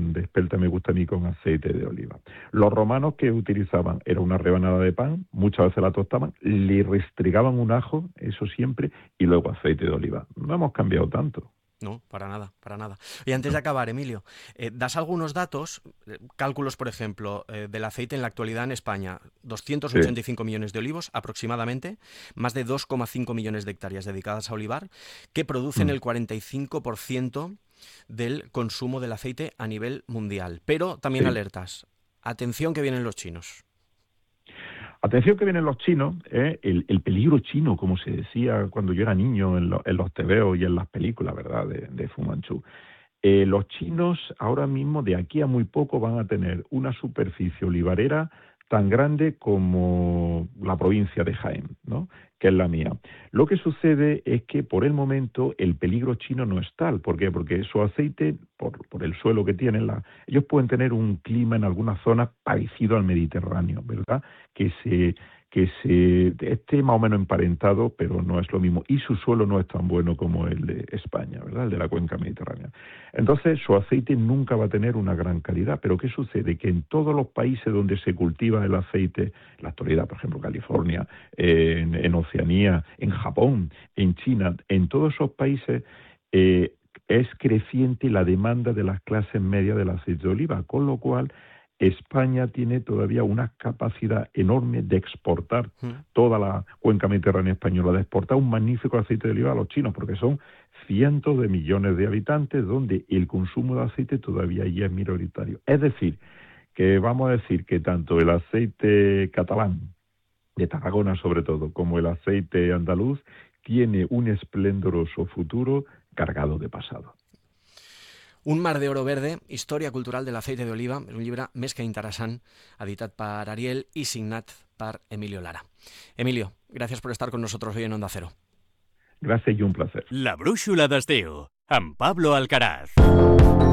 de espelta me gusta a mí con aceite de oliva. Los romanos que utilizaban era una rebanada de pan, muchas veces la tostaban, le restregaban un ajo, eso siempre, y luego aceite de oliva. No hemos cambiado tanto. No, para nada, para nada. Y antes de No. acabar, Emilio, das algunos datos, cálculos, por ejemplo, del aceite en la actualidad en España, Sí. 285 millones de olivos aproximadamente, más de 2,5 millones de hectáreas dedicadas a olivar, que producen Mm. el 45% del consumo del aceite a nivel mundial. Pero también Sí. alertas. Atención que vienen los chinos. Atención que vienen los chinos, el peligro chino, como se decía cuando yo era niño en los tebeos y en las películas, ¿verdad?, de Fu Manchu. Los chinos ahora mismo, de aquí a muy poco, van a tener una superficie olivarera tan grande como la provincia de Jaén, ¿no?, que es la mía. Lo que sucede es que por el momento el peligro chino no es tal. ¿Por qué? Porque su aceite, por el suelo que tienen, ellos pueden tener un clima en algunas zonas parecido al Mediterráneo, ¿verdad? Que se esté más o menos emparentado, pero no es lo mismo. Y su suelo no es tan bueno como el de España, ¿verdad?, el de la cuenca mediterránea. Entonces, su aceite nunca va a tener una gran calidad. Pero ¿qué sucede? Que en todos los países donde se cultiva el aceite, en la actualidad, por ejemplo, California, en Oceanía, en Japón, en China, en todos esos países es creciente la demanda de las clases medias del aceite de oliva, con lo cual España tiene todavía una capacidad enorme de exportar Mm. toda la cuenca mediterránea española, de exportar un magnífico aceite de oliva a los chinos, porque son cientos de millones de habitantes donde el consumo de aceite todavía ya es minoritario. Es decir, que vamos a decir que tanto el aceite catalán, de Tarragona sobre todo, como el aceite andaluz, tiene un esplendoroso futuro cargado de pasado. Un mar de oro verde, història cultural de l'aceite d'oliva, és un llibre més que interessant, editat per Ariel i signat per Emilio Lara. Emilio, gracias por estar con nosotros hoy en Onda Cero. Gracias y un placer. La brúixola d'estiu, amb Pablo Alcaraz.